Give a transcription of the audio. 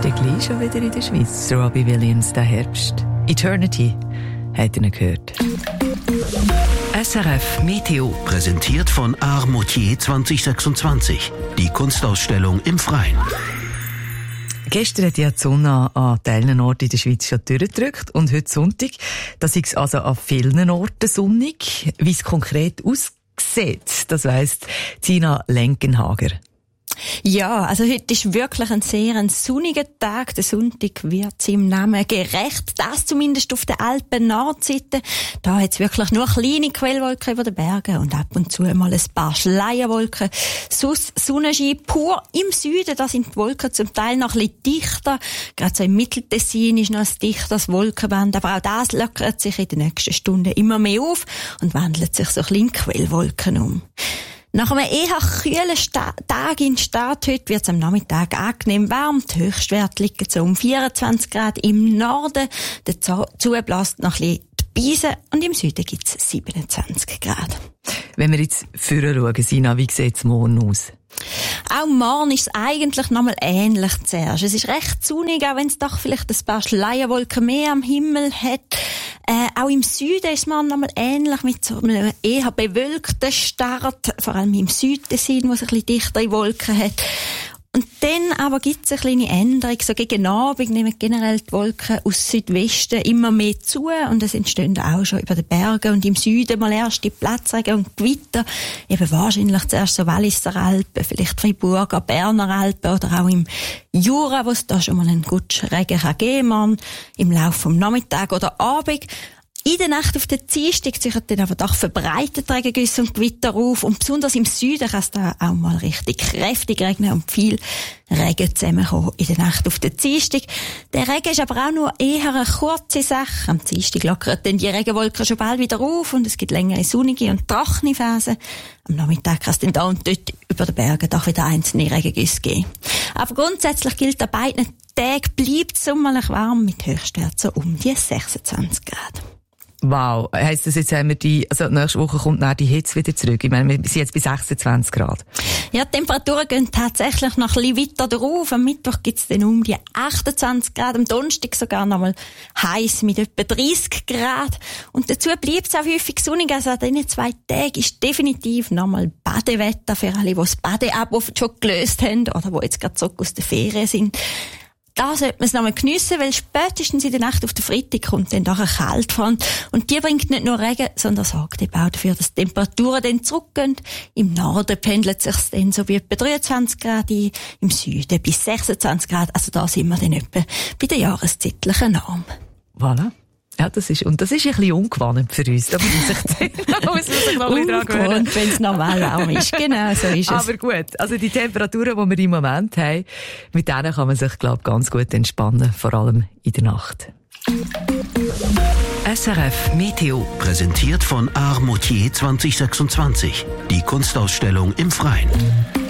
ist dann gleich schon wieder in der Schweiz. Robbie Williams, der Herbst. Eternity, hat ihr ihn gehört. SRF Meteo präsentiert von Art Moutier 2026. Die Kunstausstellung im Freien. Gestern hat ja die Sonne an teilen Orten in der Schweiz schon durchgedrückt und heute Sonntag. Das ist also an vielen Orten sonnig. Wie es konkret aussieht, das weiss Tina Lenkenhager. Ja, also heute ist wirklich ein sehr sonniger Tag. Der Sonntag wird seinem Namen gerecht. Das zumindest auf der Alpen-Nordseite. Da hat es wirklich nur kleine Quellwolken über den Bergen und ab und zu mal ein paar Schleierwolken. Sonst Sonnenschein pur im Süden. Da sind die Wolken zum Teil noch ein bisschen dichter. Gerade so im Mitteltessin ist noch ein dichteres Wolkenband. Aber auch das lockert sich in den nächsten Stunden immer mehr auf und wandelt sich so ein bisschen in Quellwolken um. Nach einem eher kühlen Tag in der Stadt heute wird es am Nachmittag angenehm warm. Die Höchstwerte liegen so um 24 Grad im Norden. Dazu bläst noch ein bisschen die Beise und im Süden gibt es 27 Grad. Wenn wir jetzt vorher schauen, Sina, wie sieht es morgen aus? Auch morgen ist es eigentlich nochmal ähnlich zuerst. Es ist recht sonnig, auch wenn es doch vielleicht ein paar Schleierwolken mehr am Himmel hat. Auch im Süden ist es morgen nochmal ähnlich mit so einem eher bewölkten Start, vor allem im Südtessin, wo es ein bisschen dichtere Wolken hat. Und dann aber gibt es eine kleine Änderung. So gegen Abend nehmen generell die Wolken aus Südwesten immer mehr zu und es entstehen auch schon über den Bergen und im Süden mal erste Platzregen und Gewitter. Eben wahrscheinlich zuerst so Walliser Alpen, vielleicht Friburger, Berner Alpen oder auch im Jura, wo es da schon mal einen guten Regen geben kann, im Laufe des Nachmittags oder Abend. In der Nacht auf den Dienstag ziehen dann aber doch verbreitet Regengüsse und Gewitter auf. Und besonders im Süden kann es da auch mal richtig kräftig regnen und viel Regen zusammenkommen in der Nacht auf den Dienstag. Der Regen ist aber auch nur eher eine kurze Sache. Am Dienstag lockern dann die Regenwolken schon bald wieder auf und es gibt längere sonnige und trockene Phasen. Am Nachmittag kann es dann da und dort über den Bergen doch wieder einzelne Regengüsse geben. Aber grundsätzlich gilt an beiden Tagen bleibt es sommerlich warm mit Höchstwerten so um die 26 Grad. Wow, heisst das jetzt, haben wir also nächste Woche kommt dann die Hitze wieder zurück? Ich meine, wir sind jetzt bei 26 Grad. Ja, die Temperaturen gehen tatsächlich noch ein bisschen weiter drauf. Am Mittwoch gibt's dann um die 28 Grad, am Donnerstag sogar noch mal heiß mit etwa 30 Grad. Und dazu bleibt's auch häufig sonnig. Also an diesen 2 Tagen ist definitiv noch mal Badewetter für alle, die das Badeabo schon gelöst haben oder die jetzt gerade zurück aus der Ferien sind. Da sollte man es nochmal geniessen, weil spätestens in der Nacht auf den Freitag kommt dann doch eine Kaltfront. Und die bringt nicht nur Regen, sondern sorgt eben auch dafür, dass die Temperaturen dann zurückgehen. Im Norden pendelt es sich dann so wie etwa 23 Grad ein, im Süden bis 26 Grad. Also da sind wir dann etwa bei der jahreszeitlichen Norm. Voilà. Ja, das ist ein bisschen ungewohnt für uns. Da muss man sich noch wieder gewöhnen. Wenn es normal warm ist. Genau, so ist es. Aber gut, also die Temperaturen, die wir im Moment haben, mit denen kann man sich, glaube ich, ganz gut entspannen, vor allem in der Nacht. SRF Meteo präsentiert von Art Moutier 2026. Die Kunstausstellung im Freien.